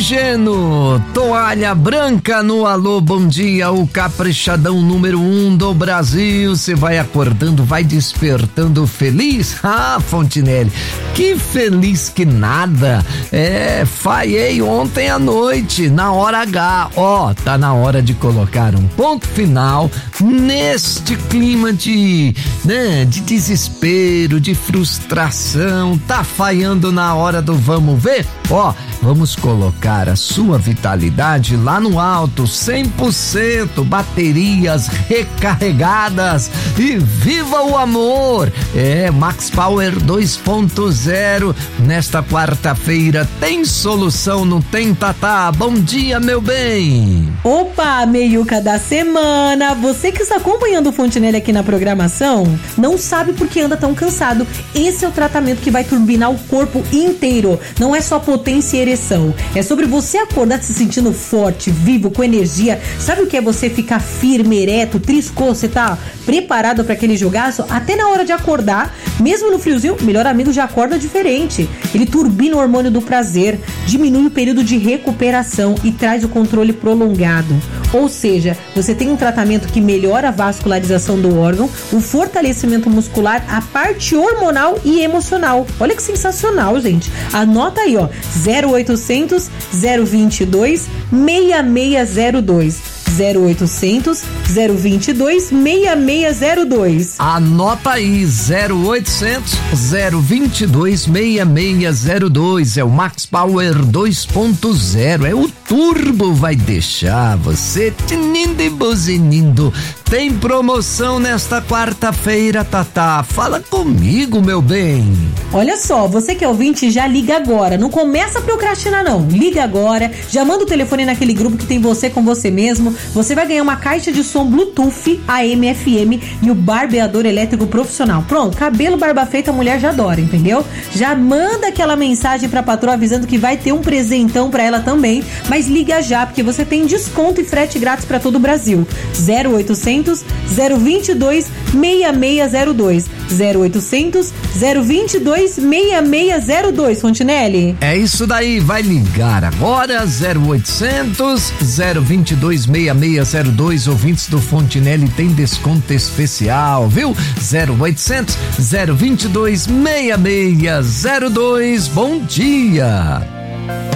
Oxigênio, toalha branca no Alô Bom Dia, o caprichadão número 1 do Brasil. Você vai acordando, vai despertando feliz? Ah, Fontinelli, que feliz que nada. Falhei ontem à noite, na hora H. Tá na hora de colocar um ponto final neste clima de desespero, de frustração. Tá falhando na hora do vamos ver? Vamos colocar a sua vitalidade lá no alto, 100%, baterias recarregadas e viva o amor! Max Power 2.0, nesta quarta-feira tem solução, não tem, Tatá? Bom dia, meu bem! Opa, meiuca da semana! Você que está acompanhando o Fontinelli aqui na programação, não sabe por que anda tão cansado. Esse é o tratamento que vai turbinar o corpo inteiro, não é só potência e ereção. É sobre você acordar se sentindo forte, vivo, com energia. Sabe o que é você ficar firme, ereto, triscou? Você tá preparado para aquele jogaço? Até na hora de acordar, mesmo no friozinho, o melhor amigo já acorda diferente. Ele turbina o hormônio do prazer, diminui o período de recuperação e traz o controle prolongado. Ou seja, você tem um tratamento que melhora a vascularização do órgão, o fortalecimento muscular, a parte hormonal e emocional. Olha que sensacional, gente. Anota aí, 0800 022 6602. 0800 022 6602. Anota aí, 0800 022 6602. É o Max Power 2.0. O turbo, vai deixar você tinindo e buzinindo. Tem promoção nesta quarta-feira, Tatá. Fala comigo, meu bem. Olha só, você que é ouvinte, já liga agora. Não começa a procrastinar, não. Liga agora, já manda o telefone naquele grupo que tem você com você mesmo. Você vai ganhar uma caixa de som Bluetooth, AM, FM e o barbeador elétrico profissional. Pronto, cabelo, barba feita, a mulher já adora, entendeu? Já manda aquela mensagem pra patroa avisando que vai ter um presentão pra ela também. Mas liga já, porque você tem desconto e frete grátis pra todo o Brasil. 0800 022 6602. 0800 022 6602, Fontinelli. É isso daí, vai ligar agora, 0800 022 6602. Ouvintes do Fontinelli tem desconto especial, viu? 0800 022 6602. Bom dia!